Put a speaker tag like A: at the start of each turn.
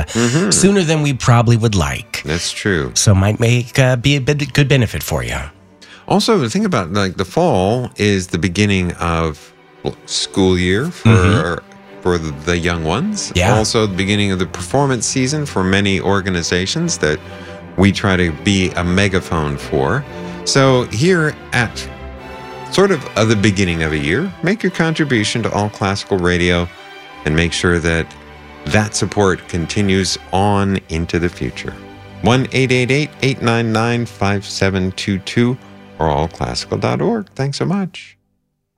A: sooner than we probably would like.
B: That's true.
A: So might be a good benefit for you.
B: Also, the thing about like the fall is the beginning of school year for the young ones.
A: Yeah.
B: Also, the beginning of the performance season for many organizations that we try to be a megaphone for. So here at sort of the beginning of a year, make your contribution to All Classical Radio and make sure that support continues on into the future. 1-888-899-5722 or allclassical.org. Thanks so much.